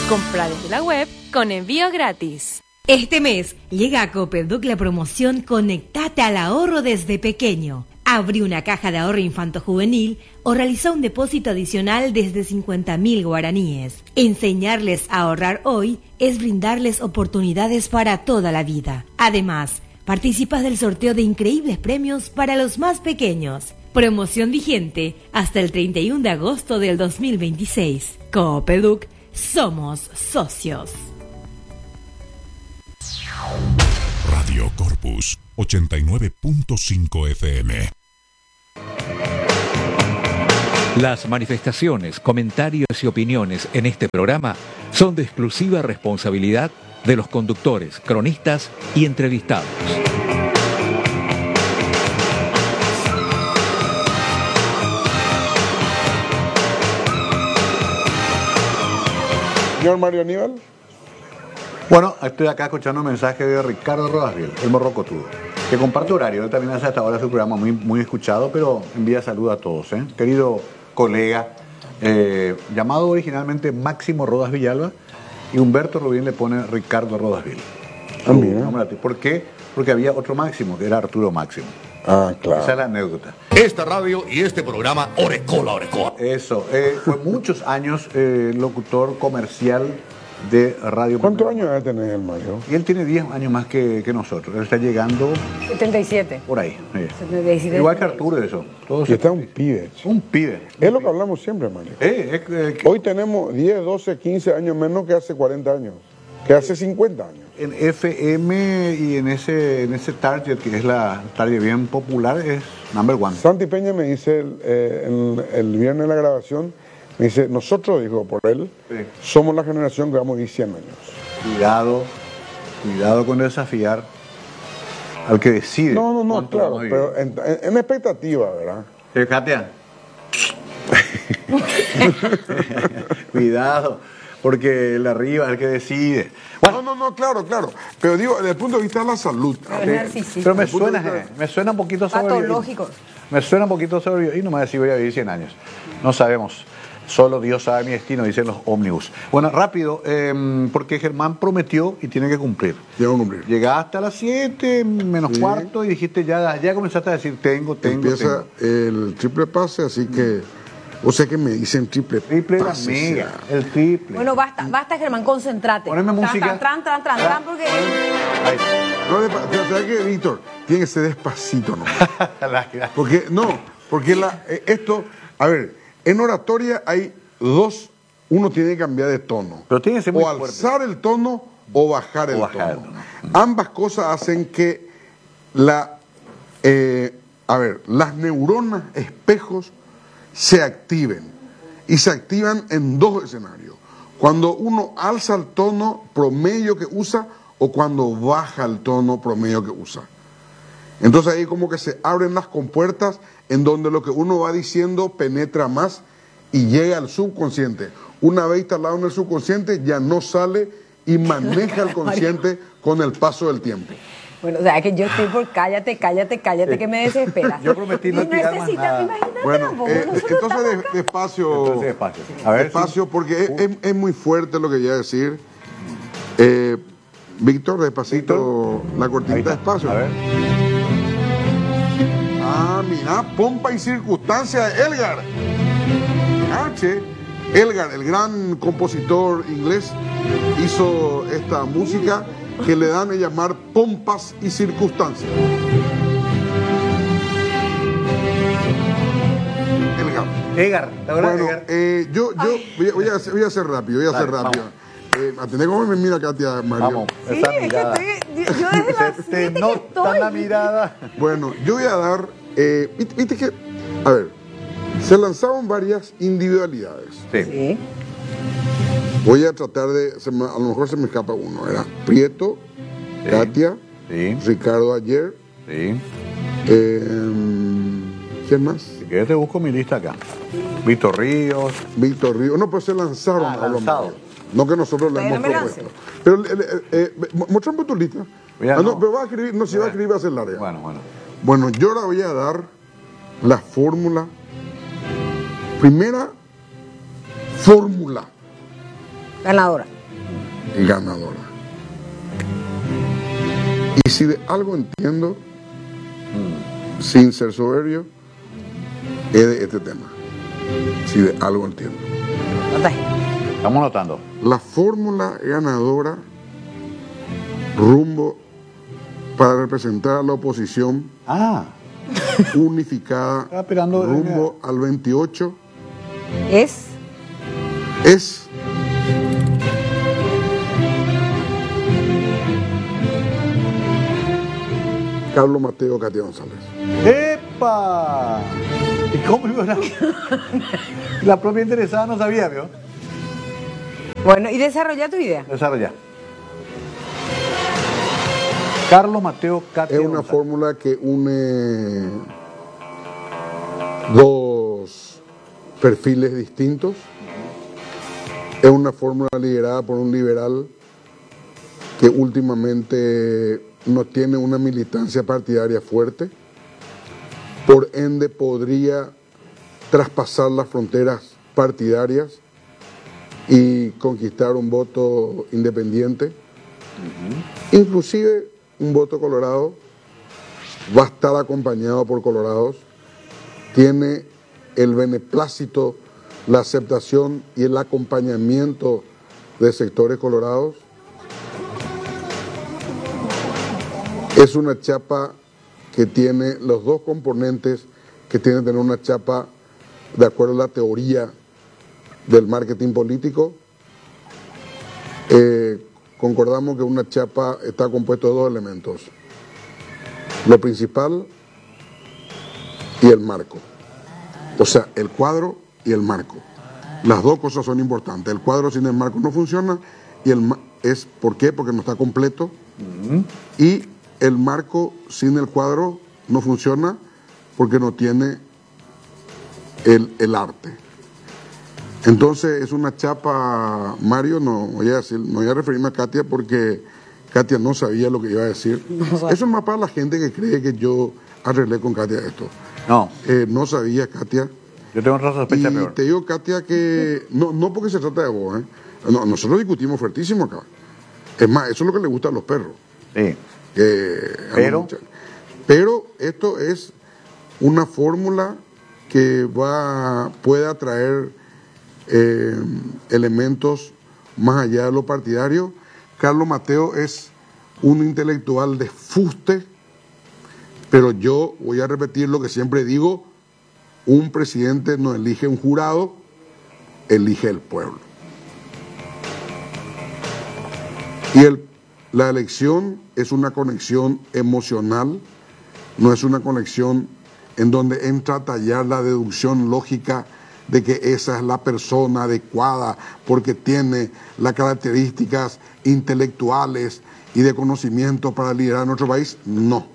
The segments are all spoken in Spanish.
Compra desde la web con envío gratis. Este mes llega a Copeduc la promoción Conectate al ahorro desde pequeño. Abrí una caja de ahorro infanto-juvenil o realizá un depósito adicional desde 50.000 guaraníes. Enseñarles a ahorrar hoy es brindarles oportunidades para toda la vida. Además, participas del sorteo de increíbles premios para los más pequeños. Promoción vigente hasta el 31 de agosto del 2026. Copeduc, somos socios. Radio Corpus 89.5 FM. Las manifestaciones, comentarios y opiniones en este programa son de exclusiva responsabilidad de los conductores, cronistas y entrevistados. Señor Mario Aníbal. Bueno, estoy acá escuchando un mensaje de Ricardo Rodasviel, el morrocotudo, que comparte horario. Él también hace hasta ahora su programa muy escuchado, pero envía saludos a todos. Querido colega, llamado originalmente Máximo Rodas Villalba, y Humberto Rubín le pone Ricardo Rodasviel. ¿Por qué? Porque había otro Máximo, que era Arturo Máximo. Ah, claro. Esa es la anécdota. Esta radio y este programa, Orecola. Eso, fue muchos años locutor comercial de radio. ¿Cuántos años debe tener el Mario? Y él tiene 10 años más que nosotros. Él está llegando 77. por ahí. 77. Igual que Arturo, eso. Y está un pibe. Un pibe. Es lo que hablamos siempre, Mario. Hoy tenemos 10, 12, 15 años menos que hace 40 años. Que hace 50 años. En FM y en ese target, que es la target bien popular, es number one. Santi Peña me dice el viernes de la grabación, me dice, nosotros, dijo por él, sí, somos la generación que vamos a vivir 100 años. Cuidado con desafiar al que decide. No, claro, pero en expectativa, ¿verdad? Katia. Cuidado, porque el arriba es el que decide. Bueno. No, claro. Pero digo, desde el punto de vista de la salud. Pero me suena un poquito patológico. Me suena un poquito sobre. Y no me voy a decir voy a vivir 100 años. No sabemos. Solo Dios sabe mi destino, dicen los ómnibus. Bueno, rápido, porque Germán prometió y tiene que cumplir. Llegaste a las 7 menos cuarto y dijiste, ya comenzaste a decir, tengo. Empieza el triple pase, así que, o sea que me dicen triple pase. Amiga, el triple. Bueno, basta Germán, concéntrate. Poneme música. Tran, porque... No, ¿sabes qué, Víctor? Tiene que ser despacito, ¿no? Porque esto, a ver, en oratoria hay dos, uno tiene que cambiar de tono. Pero tiene que ser muy o alzar el tono o bajar el tono. Ambas cosas hacen que las neuronas espejos se activen. Y se activan en dos escenarios. Cuando uno alza el tono promedio que usa o cuando baja el tono promedio que usa. Entonces ahí como que se abren las compuertas en donde lo que uno va diciendo penetra más y llega al subconsciente. Una vez instalado en el subconsciente ya no sale y maneja el consciente con el paso del tiempo. Bueno, o sea que yo estoy por cállate, que me desespera. Yo prometí no tirar más nada. Imagínate, bueno, entonces despacio. A ver, despacio, porque es muy fuerte lo que voy a decir. Víctor, despacito, la cortita despacio. A ver. Mira, pompa y circunstancia de Elgar. Elgar, el gran compositor inglés, hizo esta música que le dan a llamar pompas y circunstancias. Elgar, bueno, yo voy a hacer rápido, atendé cómo me mira Katia Mario. Vamos, esa mirada. Yo desde las 7 Se nota la mirada. Bueno, yo voy a dar, viste que, a ver, se lanzaron varias individualidades. Sí. Voy a tratar de, a lo mejor se me escapa uno, era Prieto, sí, Katia, sí, Ricardo ayer, sí. ¿Quién más? Si quieres te busco mi lista acá. Víctor Ríos, no, pues se lanzaron. Lanzado. No que nosotros le hemos propuesto. Pero, mostrame tu lista. No, pero va a escribir, no, si va a escribir va a ser larga. Bueno, yo ahora voy a dar la fórmula. Primera fórmula. Ganadora. ganadora. Y si de algo entiendo, sin ser soberbio, es de este tema. Si de algo entiendo. Estamos notando. La fórmula ganadora rumbo para representar a la oposición unificada rumbo al 28 es Carlos Mateo, Katia González. ¡Epa! ¿Y cómo iba a la propia interesada no sabía, ¿vio? Bueno, y desarrolla tu idea. Desarrolla. Carlos Mateo, Katia Es una González. fórmula que une dos perfiles distintos. Es una fórmula liderada por un liberal que últimamente no tiene una militancia partidaria fuerte. Por ende podría traspasar las fronteras partidarias y conquistar un voto independiente. Inclusive un voto colorado, va a estar acompañado por colorados, tiene el beneplácito, la aceptación y el acompañamiento de sectores colorados. Es una chapa que tiene los dos componentes que tiene que tener una chapa de acuerdo a la teoría del marketing político. Concordamos que una chapa está compuesta de dos elementos: lo principal y el marco. O sea, el cuadro y el marco. Las dos cosas son importantes. El cuadro sin el marco no funciona y es ¿por qué? Porque no está completo. Y el marco sin el cuadro no funciona porque no tiene el arte. Entonces es una chapa, Mario, no voy a referirme a Katia porque Katia no sabía lo que iba a decir. Eso es más para la gente que cree que yo arreglé con Katia esto. No. No sabía, Katia. Yo tengo otra sospecha Y peor. te digo, Katia, que no porque se trata de vos, ¿eh? No, nosotros discutimos fuertísimo acá. Es más, eso es lo que le gusta a los perros. Sí. Pero esto es una fórmula que puede atraer elementos más allá de lo partidario. Carlos Mateo es un intelectual de fuste, pero yo voy a repetir lo que siempre digo: un presidente no elige un jurado, elige el pueblo. Y la elección es una conexión emocional, no es una conexión en donde entra a tallar la deducción lógica de que esa es la persona adecuada porque tiene las características intelectuales y de conocimiento para liderar nuestro país. No.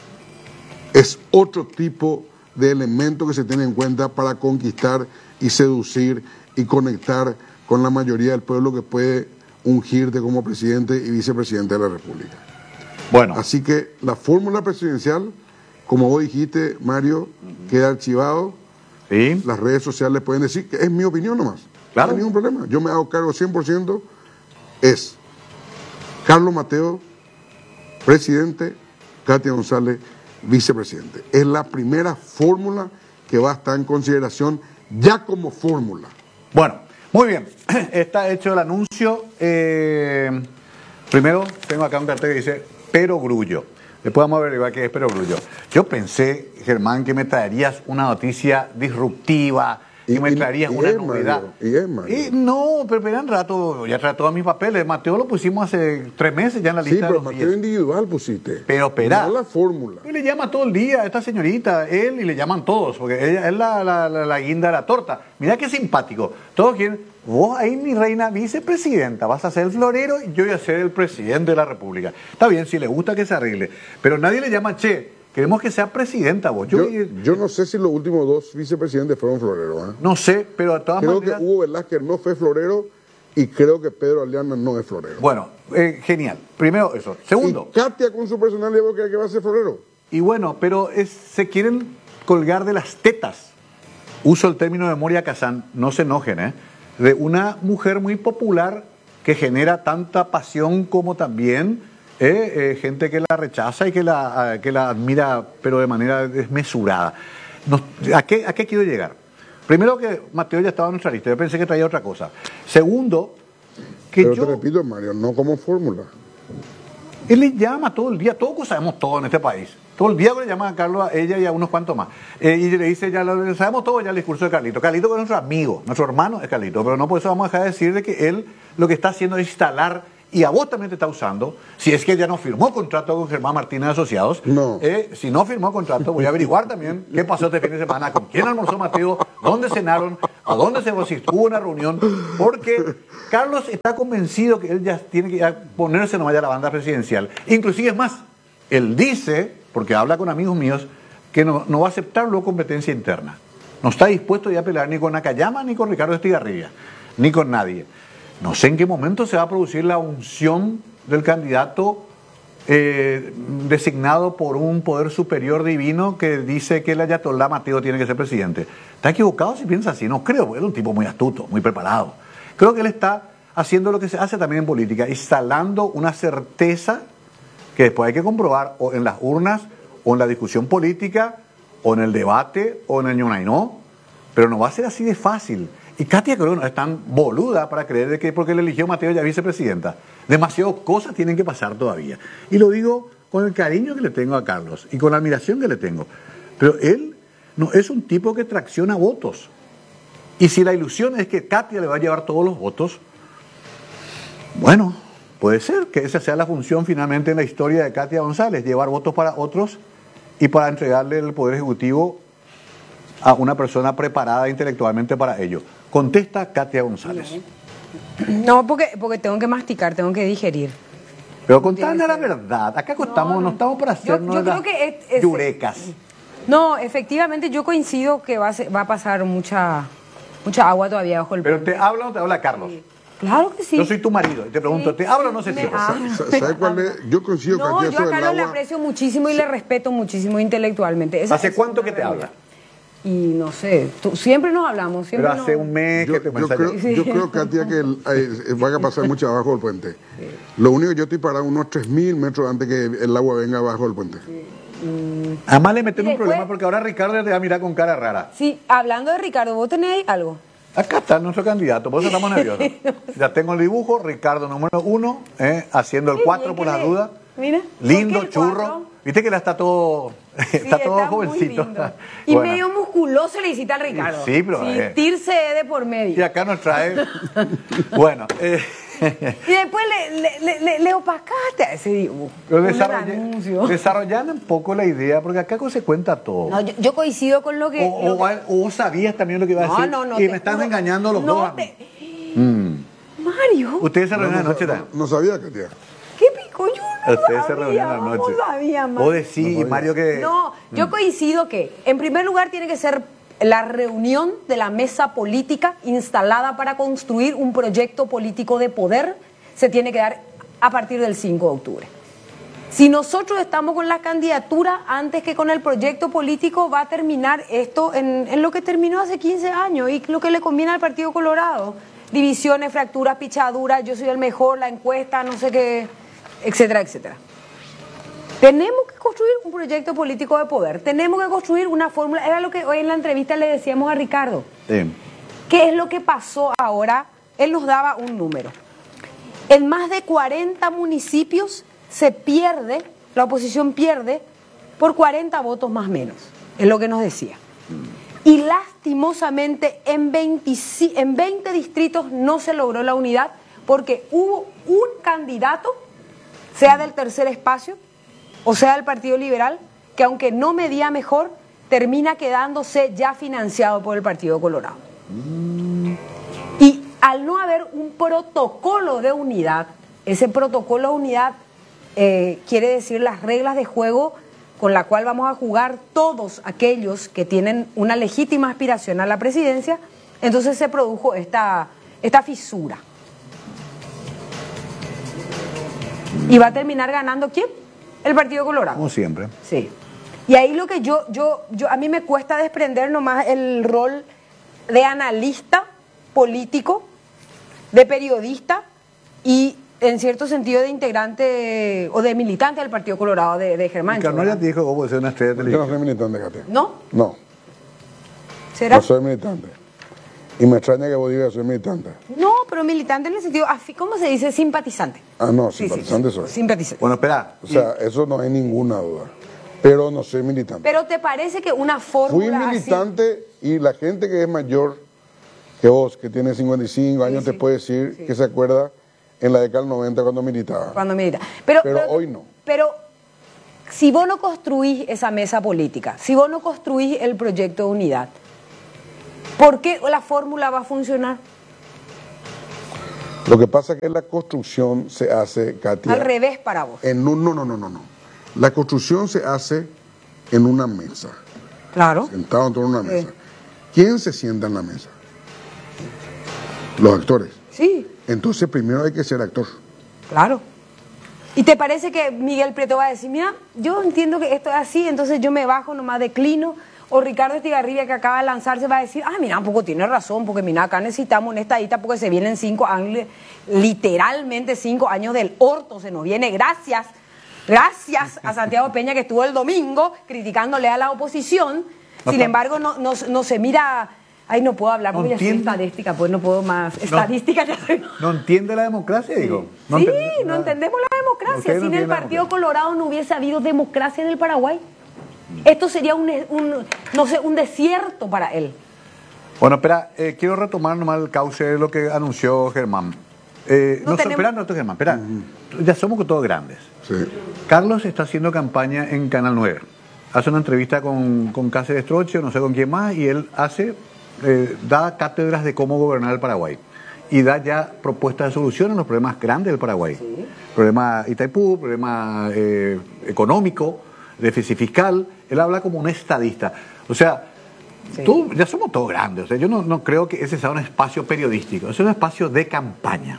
Es otro tipo de elemento que se tiene en cuenta para conquistar y seducir y conectar con la mayoría del pueblo que puede ungirte como presidente y vicepresidente de la República. Bueno. Así que la fórmula presidencial, como vos dijiste, Mario, queda archivado. Sí. Las redes sociales pueden decir que es mi opinión nomás. Claro. No hay ningún problema. Yo me hago cargo 100%. Es Carlos Mateo, presidente, Katia González, vicepresidente. Es la primera fórmula que va a estar en consideración ya como fórmula. Bueno, muy bien. Está hecho el anuncio. Primero, tengo acá un cartel que dice Pero Grullo. Después vamos a averiguar qué es Pero Grullo. Yo pensé, Germán, que me traerías una noticia disruptiva, que me traerías una novedad. No, pero espera un rato, ya trae todos mis papeles. Mateo lo pusimos hace 3 meses ya en la lista. Sí, pero de los Mateo 10. individual pusiste. Pero espera. No la fórmula. Y le llama todo el día a esta señorita, él, y le llaman todos, porque ella es la guinda de la torta. Mira qué simpático. Todos quieren, vos ahí, mi reina vicepresidenta, vas a ser el florero y yo voy a ser el presidente de la República. Está bien, si le gusta que se arregle. Pero nadie le llama, che, queremos que sea presidenta vos. Yo no sé si los últimos 2 vicepresidentes fueron floreros. ¿Eh? No sé, pero de todas creo maneras... que Hugo Velázquez no fue florero y creo que Pedro Aliana no es florero. Bueno, genial. Primero eso. Segundo. Y Katia con su personalidad que va a ser florero. Y bueno, pero se quieren colgar de las tetas. Uso el término de Moria Kazán, no se enojen, de una mujer muy popular que genera tanta pasión como también gente que la rechaza y que la admira, pero de manera desmesurada. ¿A qué quiero llegar? Primero, que Mateo ya estaba en nuestra lista, yo pensé que traía otra cosa. Segundo, que Pero te repito, Mario, no como fórmula. Él le llama todo el día, todos sabemos todo en este país. Todo el día le llama a Carlos, a ella y a unos cuantos más. Y le dice, ya lo sabemos todo, ya el discurso de Carlito. Carlito es nuestro amigo, nuestro hermano es Carlito, pero no por eso vamos a dejar de decir de que él lo que está haciendo es instalar, y a vos también te está usando, si es que ya no firmó contrato con Germán Martínez Asociados. No. Si no firmó contrato, voy a averiguar también qué pasó este fin de semana, con quién almorzó Mateo, dónde cenaron, a dónde si hubo una reunión, porque Carlos está convencido que él ya tiene que ponerse nomás ya a la banda presidencial. Inclusive es más, él dice, porque habla con amigos míos, que no va a aceptar luego competencia interna. No está dispuesto ya a pelear ni con Nakayama, ni con Ricardo Estigarribia, ni con nadie. No sé en qué momento se va a producir la unción del candidato designado por un poder superior divino que dice que el ayatolá Mateo tiene que ser presidente. Está equivocado si piensa así, no creo, porque él es un tipo muy astuto, muy preparado. Creo que él está haciendo lo que se hace también en política, instalando una certeza que después hay que comprobar o en las urnas, o en la discusión política, o en el debate, o en el ñonainó, pero no va a ser así de fácil. Y Katia creo que no es tan boluda para creer de que porque le eligió Mateo ya vicepresidenta. Demasiadas cosas tienen que pasar todavía. Y lo digo con el cariño que le tengo a Carlos y con la admiración que le tengo. Pero él no es un tipo que tracciona votos. Y si la ilusión es que Katia le va a llevar todos los votos, bueno, puede ser que esa sea la función finalmente en la historia de Katia González, llevar votos para otros y para entregarle el Poder Ejecutivo a una persona preparada intelectualmente para ello. Contesta Katia González. No, porque tengo que masticar, tengo que digerir. Pero contanos la verdad. Acá no estamos para hacernos yo creo que yurecas. No, efectivamente yo coincido que va a pasar mucha agua todavía bajo el Pero puente. ¿te habla o te habla Carlos? Sí. Claro que sí. Yo soy tu marido y te pregunto, Sí, ¿te habla o no se me cierra? habla. ¿Sabes cuál es? Yo coincido No, que yo a Carlos le aprecio muchísimo y le respeto muchísimo intelectualmente. ¿Hace cuánto que te habla? Y no sé, siempre nos hablamos. Siempre Pero hace un mes que te mensaje. Yo creo, Katia, que vaya a pasar mucho abajo del puente. Sí. Lo único que yo estoy parado unos 3.000 metros antes que el agua venga abajo del puente. Sí. Además le meten un problema porque ahora Ricardo te va a mirar con cara rara. Sí, hablando de Ricardo, ¿vos tenéis algo? Acá está nuestro candidato, por eso estamos nerviosos. Ya tengo el dibujo, Ricardo número 1, haciendo el 4 por las dudas. Mira. Lindo, churro. Viste que está todo, está todo jovencito. Y bueno, medio musculoso le hiciste al Ricardo. Sí, pero... Tirse de por medio. Y acá nos trae... bueno. Y después le opacaste a ese dibujo. Pero desarrollan un poco la idea, porque acá se cuenta todo. No, yo coincido con lo que... O sabías también lo que iba a decir. No, y me están engañando los dos. Mario. Ustedes se reunieron anoche. No sabía, Katia. ¿Qué pico? Yo no Ustedes se reunieron anoche. No sabía, Mario. O decís, Mario, que... No, yo coincido que, en primer lugar, tiene que ser la reunión de la mesa política instalada para construir un proyecto político de poder, se tiene que dar a partir del 5 de octubre. Si nosotros estamos con la candidatura antes que con el proyecto político, va a terminar esto en lo que terminó hace 15 años y lo que le conviene al Partido Colorado. Divisiones, fracturas, pichaduras, yo soy el mejor, la encuesta, no sé qué, etcétera, etcétera. Tenemos que construir un proyecto político de poder, tenemos que construir una fórmula. Era lo que hoy en la entrevista le decíamos a Ricardo. Sí. ¿Qué es lo que pasó ahora? Él nos daba un número. En más de 40 municipios se pierde, la oposición pierde por 40 votos más menos, es lo que nos decía. Y lastimosamente en 20 distritos no se logró la unidad porque hubo un candidato, sea del tercer espacio o sea del Partido Liberal, que aunque no medía mejor, termina quedándose ya financiado por el Partido Colorado. Y al no haber un protocolo de unidad, ese protocolo de unidad quiere decir las reglas de juego con la cual vamos a jugar todos aquellos que tienen una legítima aspiración a la presidencia, entonces se produjo esta fisura. ¿Y va a terminar ganando quién? El Partido Colorado. Como siempre. Sí. Y ahí lo que a mí me cuesta desprender nomás el rol de analista político, de periodista, y en cierto sentido de integrante o de militante del Partido Colorado de Germán. Carlos ya te dijo que vos podés ser una estrella de Yo no televisión. soy militante, Katia. ¿No? No, ¿Será? no soy militante. Y me extraña que vos digas que soy militante. No, pero militante en el sentido, ¿cómo se dice? Simpatizante. Ah, no, Sí, simpatizante sí, soy. Simpatizante. Bueno, espera. O sea, eso no hay ninguna duda. Pero no soy militante. Pero ¿te parece que una Fui fórmula militante y la gente que es mayor que vos, que tiene 55 años, Sí, te puede decir que se acuerda en la década del 90 cuando militaba. cuando milita? Pero hoy no. Pero si vos no construís esa mesa política, si vos no construís el proyecto de unidad, ¿por qué la fórmula va a funcionar? Lo que pasa es que la construcción se hace, Katia, Al revés para vos. en un... No. La construcción se hace en una mesa, Claro. sentado en torno a una mesa. ¿Quién se sienta en la mesa? Los actores. Sí, Entonces primero hay que ser actor. claro. ¿Y te parece que Miguel Prieto va a decir, mira, yo entiendo que esto es así, entonces yo me bajo, nomás declino? O Ricardo Estigarribia, que acaba de lanzarse, va a decir, mira, un poco tiene razón, porque mira, acá necesitamos una estadita porque se vienen 5 años, literalmente 5 años del orto, se nos viene, gracias a Santiago Peña, que estuvo el domingo criticándole a la oposición. Sin embargo, no se mira... Ay, no puedo hablar porque ya soy estadística, pues no puedo más. Estadística ya soy... ¿No entiende la democracia, digo? No entendemos la democracia. Ustedes no Sin el entienden la Partido Colorado no hubiese habido democracia en el Paraguay. Esto sería un desierto para él. Bueno, espera, quiero retomar nomás el cauce de lo que anunció Germán. Espera, Germán, espera. Ya somos todos grandes. Sí. Carlos está haciendo campaña en Canal 9. Hace una entrevista con Cáceres Troche, no sé con quién más, y él da cátedras de cómo gobernar el Paraguay. Y da ya propuestas de solución a los problemas grandes del Paraguay. Sí. Problema Itaipú, problema económico, déficit fiscal. Él habla como un estadista. O sea, sí, ya somos todos grandes. O sea, yo no creo que ese sea un espacio periodístico. Es un espacio de campaña.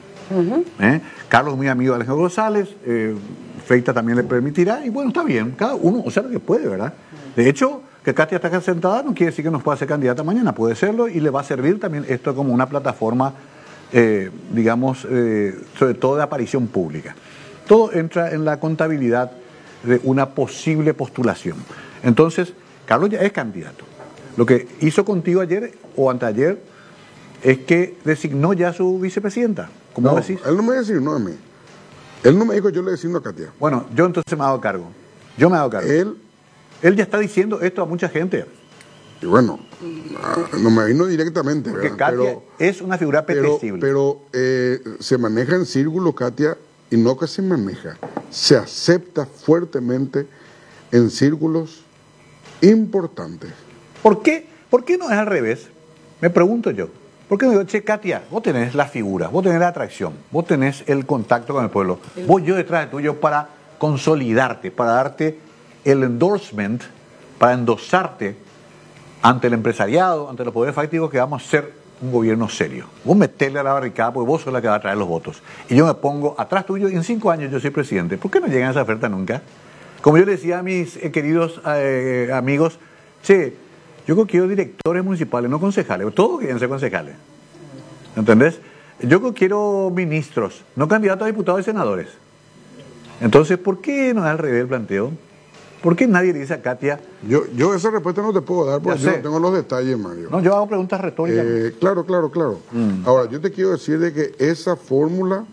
Carlos es muy amigo de Alejandro González, Freita también le permitirá, y bueno, está bien, cada uno, o sea, lo que puede, ¿verdad? De hecho, que Katia está sentada no quiere decir que nos pueda ser candidata mañana, puede serlo, y le va a servir también esto como una plataforma, digamos, sobre todo de aparición pública. Todo entra en la contabilidad de una posible postulación. Entonces, Carlos ya es candidato. Lo que hizo contigo ayer o anteayer es que designó ya a su vicepresidenta. ¿Cómo no, decís? Él no me designó a mí. Él no me dijo, yo le designo a Katia. Bueno, yo entonces me hago cargo. Yo me hago cargo. Él ya está diciendo esto a mucha gente. Y bueno, no me vino directamente. Porque ¿verdad? Katia es una figura apetecible. Pero se maneja en círculos, Katia, y no que se maneja. Se acepta fuertemente en círculos importantes. ¿Por qué no es al revés? Me pregunto yo. ¿Por qué no digo, che, Katia, vos tenés la figura, vos tenés la atracción, vos tenés el contacto con el pueblo, voy yo detrás de tuyo para consolidarte, para darte el endorsement, para endosarte ante el empresariado, ante los poderes fácticos, que vamos a ser un gobierno serio? Vos metele a la barricada porque vos sos la que va a traer los votos. Y yo me pongo atrás tuyo y en 5 años yo soy presidente. ¿Por qué no llegan a esa oferta nunca? Como yo le decía a mis queridos amigos, che, yo quiero directores municipales, no concejales. Todos quieren ser concejales. ¿Entendés? Yo quiero ministros, no candidatos a diputados y senadores. Entonces, ¿por qué no es al revés el planteo? ¿Por qué nadie le dice a Katia? Yo esa respuesta no te puedo dar porque yo no tengo los detalles, Mario. No, yo hago preguntas retóricas. Claro. Ahora, yo te quiero decir de que esa fórmula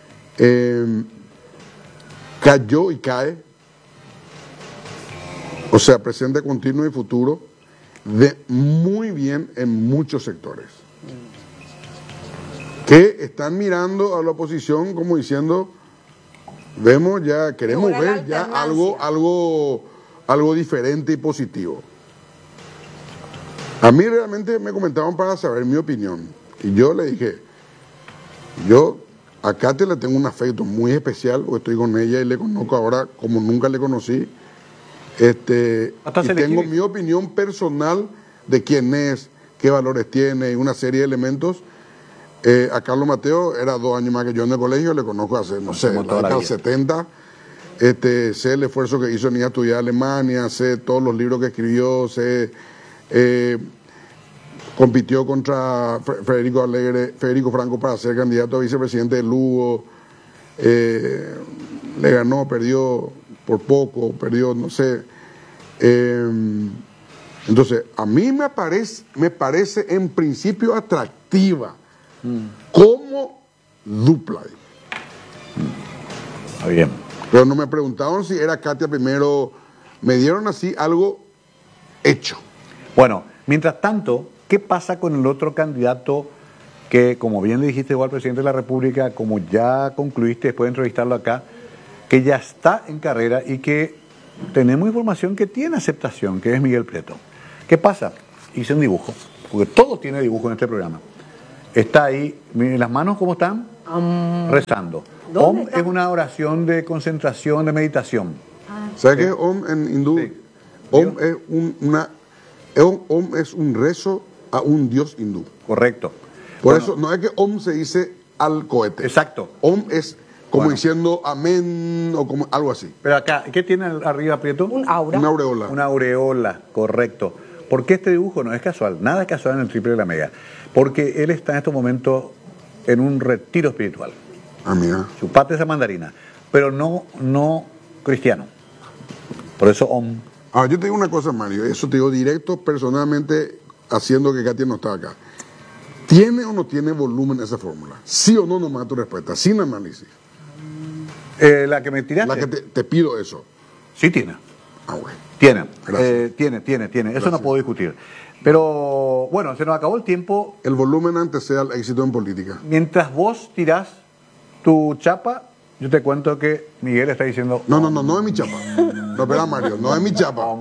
cayó y cae, o sea, presente, continuo y futuro, muy bien en muchos sectores. Que están mirando a la oposición como diciendo, vemos ya, queremos ver ya algo diferente y positivo. A mí realmente me comentaban para saber mi opinión. Y yo le dije, yo a Katia le tengo un afecto muy especial, porque estoy con ella y le conozco ahora como nunca le conocí. Y tengo mi opinión personal de quién es, qué valores tiene y una serie de elementos. A Carlos Mateo era 2 años más que yo en el colegio, le conozco hace, no sé, la década del 70. Sé el esfuerzo que hizo en ir a estudiar a Alemania, sé todos los libros que escribió, sé compitió contra Federico Franco para ser candidato a vicepresidente de Lugo, le ganó, perdió por poco, perdió, no sé. Entonces, a mí me parece en principio atractiva como dupla. Está bien. Pero no me preguntaron si era Katia primero, me dieron así algo hecho. Bueno, mientras tanto, ¿qué pasa con el otro candidato que, como bien le dijiste igual al presidente de la República, como ya concluiste después de entrevistarlo acá, que ya está en carrera y que tenemos información que tiene aceptación, que es Miguel Prieto? ¿Qué pasa? Hice un dibujo, porque todo tiene dibujo en este programa. Está ahí, miren las manos cómo están, rezando. Om es una oración de concentración, de meditación. ¿Sabes qué es Om en hindú? Sí. Om es un rezo a un dios hindú. Correcto. Por Bueno, eso no es que Om se dice al cohete. Exacto. Om es como Bueno. diciendo amén o como algo así. Pero acá, ¿qué tiene arriba, Prieto? Un aura. Una aureola. Una aureola, correcto. ¿Por qué este dibujo? No es casual, nada es casual en el Triple de la Mega. Porque él está en estos momentos en un retiro espiritual. Ah, mira. Chupate esa mandarina. Pero no cristiano. Por eso Om. Ah, yo te digo una cosa, Mario. Eso te digo directo, personalmente, haciendo que Katia no está acá. ¿Tiene o no tiene volumen esa fórmula? ¿Sí o no? Nomás tu respuesta, sin análisis. La que me tiraste. La que te pido eso. Sí tiene. Ah, bueno. Tiene. Gracias. Tiene. Eso Gracias. no puedo discutir. Pero bueno, se nos acabó el tiempo. El volumen antecede al éxito en política. Mientras vos tirás tu chapa, yo te cuento que Miguel está diciendo... No es mi chapa. No, espera, Mario, no es mi chapa.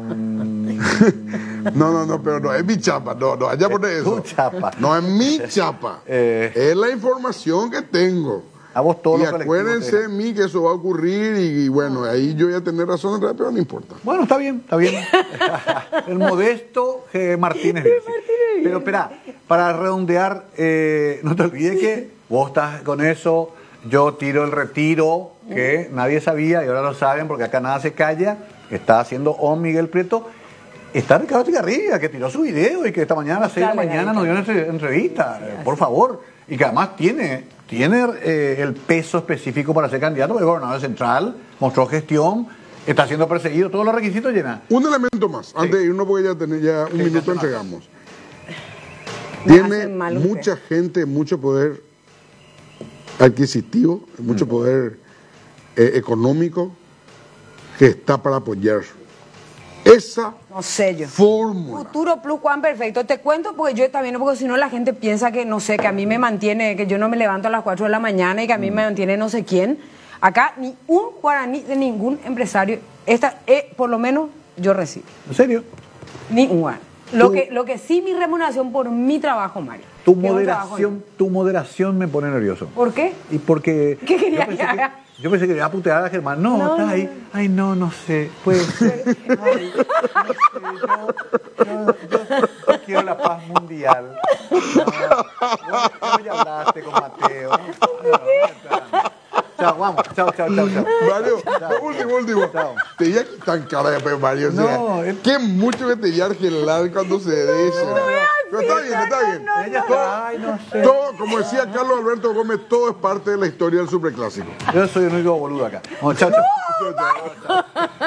No, pero no es mi chapa. No, allá por eso. Tu chapa. No es mi chapa. Es la información que tengo. A vos todos Y los colectivos acuérdense te- de mí que eso va a ocurrir y bueno, ahí yo voy a tener razón en realidad, pero no importa. Bueno, está bien. El modesto Martínez. Pero espera, para redondear, no te olvides que vos estás con eso, yo tiro el retiro, que nadie sabía y ahora lo saben porque acá nada se calla. Está haciendo Om Miguel Prieto. Está Ricardo Tigarribia, que tiró su video y que esta mañana a las 6 de la mañana nos dio una entrevista. Por favor. Y que además tiene el peso específico para ser candidato, porque el gobernador central mostró gestión, está siendo perseguido, todos los requisitos llenan. Un elemento más, antes de irnos porque ya tenés ya un Sí, minuto ya se entregamos. Me Tiene hacen mal mucha usted. gente, mucho poder adquisitivo, mucho poder económico que está para apoyar esa No sé yo. fórmula. Futuro Plus Juan perfecto. Te cuento porque yo también, porque si no la gente piensa que, no sé, que a mí me mantiene, que yo no me levanto a las 4 de la mañana y que a mí me mantiene no sé quién. Acá ni un guaraní de ningún empresario, por lo menos yo recibo. ¿En serio? Ni un guaraní. Lo que sí, mi remuneración por mi trabajo, Mario. Tu que es un trabajo moderación me pone nervioso. ¿Por qué? Y porque... ¿Qué quería que haga? Yo pensé que iba a putear a Germán. No, No, estás no, ahí. no. Ay, no sé. Puede ser. Ay, no sé, yo quiero la paz mundial. No, ya hablaste con Mateo. Chao, vamos. Chao. Mario, Chao. último. Chao. Te diría que tan cara de Mario. O sea, No, qué mucho que te diría Argelar cuando se dese. Pero está bien. Ella está, ay, no sé. Todo, como decía Carlos Alberto Gómez, todo es parte de la historia del superclásico. Yo soy el único boludo acá. Bueno, chao.